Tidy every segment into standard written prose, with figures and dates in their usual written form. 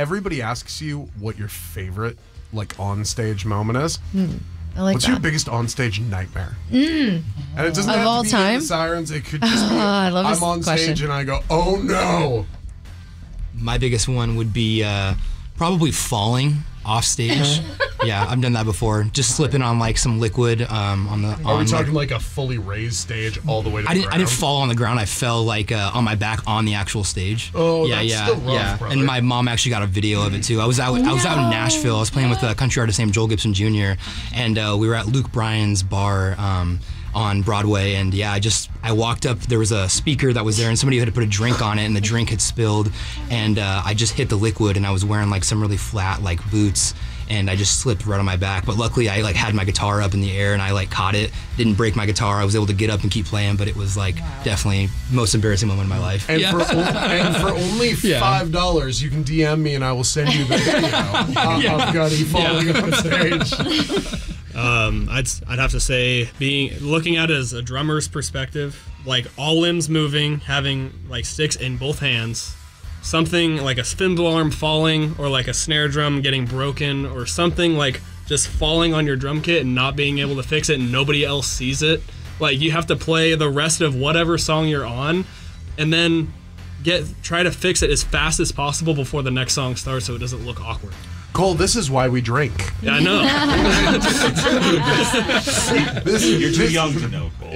everybody asks you what your favorite like on stage moment is. I like What's that. your biggest on-stage nightmare? And it doesn't Of have all to be time? the sirens. It could just be I love this I'm on question. stage and I go, oh no. My biggest one would be probably falling off stage. Yeah, I've done that before. Just slipping on like some liquid on the. Are we talking like a fully raised stage all the way to the ground? I didn't fall on the ground. I fell like on my back on the actual stage. Oh, yeah, that's yeah, still rough, yeah. brother. And my mom actually got a video of it too. I was out in Nashville. I was playing with country artist named Joel Gibson Jr. and we were at Luke Bryan's bar. On Broadway, and yeah, I walked up. There was a speaker that was there, and somebody had to put a drink on it, and the drink had spilled, and I just hit the liquid, and I was wearing like some really flat like boots, and I just slipped right on my back. But luckily, I like had my guitar up in the air, and I like caught it. Didn't break my guitar. I was able to get up and keep playing, but it was like definitely the most embarrassing moment of my life. And, for only $5, you can DM me and I will send you the video of Gunny falling on stage. I'd have to say looking at it as a drummer's perspective, like all limbs moving, having like sticks in both hands, something like a spindle arm falling or like a snare drum getting broken or something like just falling on your drum kit and not being able to fix it and nobody else sees it. Like you have to play the rest of whatever song you're on and then try to fix it as fast as possible before the next song starts so it doesn't look awkward. Cole, this is why we drink. Yeah, I know. You're too young to know, Cole.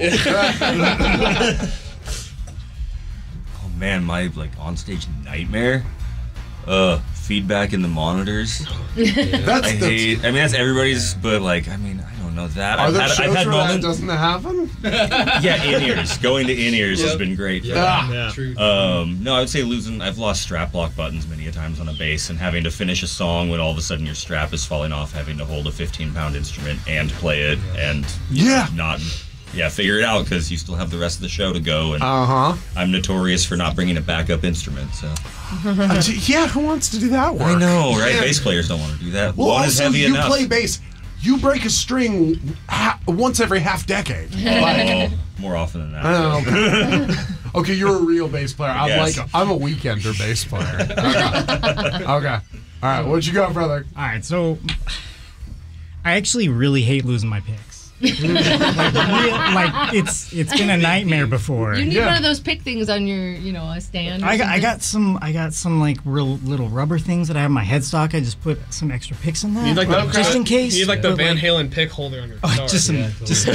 Oh man, my like onstage nightmare. Feedback in the monitors. That's everybody's, but like I don't know that. Are there shows I've had where that moments. doesn't happen? Yeah, in-ears. Going to in-ears has been great. Yeah. True. No, I would say I've lost strap lock buttons many a times on a bass, and having to finish a song when all of a sudden your strap is falling off, having to hold a 15-pound instrument and play it, and figure it out because you still have the rest of the show to go. And I'm notorious for not bringing a backup instrument. So who wants to do that work? I know, right? Bass players don't want to do that. Well, One is also, heavy you enough. play bass. You break a string once every half decade. More often than that. Okay, you're a real bass player. Yes. I'm a weekender bass player. Okay. All right, what you got, brother? All right, so I actually really hate losing my picks. It's been a nightmare before. You need one of those pick things on your, a stand. I got some like real little rubber things that I have in my headstock. I just put some extra picks in that, You need like just in case. You need like the But, Van Halen pick holder on your guitar. just some